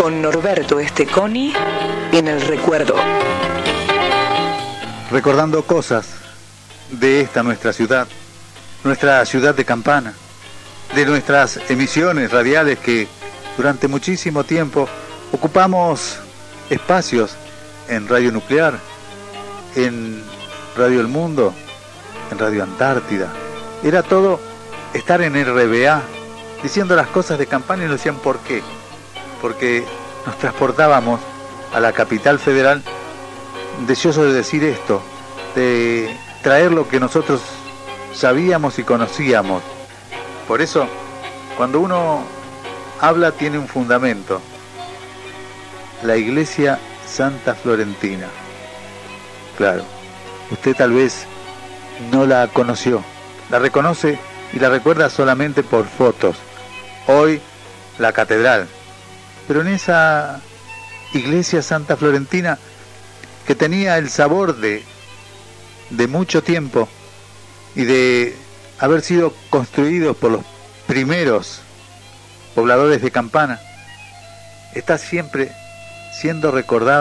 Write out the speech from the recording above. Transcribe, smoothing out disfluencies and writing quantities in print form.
con Norberto Esteconi en el recuerdo. Recordando cosas de esta nuestra ciudad de Campana, de nuestras emisiones radiales que durante muchísimo tiempo ocupamos espacios en Radio Nuclear, en Radio El Mundo, en Radio Antártida. Era todo estar en RBA, diciendo las cosas de Campana y nos decían por qué. Porque nos transportábamos a la capital federal deseosos de decir esto, de traer lo que nosotros sabíamos y conocíamos. Por eso, cuando uno habla tiene un fundamento. La iglesia Santa Florentina. Claro, usted tal vez no la conoció, la reconoce y la recuerda solamente por fotos. Hoy, la catedral. Pero en esa iglesia Santa Florentina, que tenía el sabor de mucho tiempo y de haber sido construidos por los primeros pobladores de Campana, está siempre siendo recordada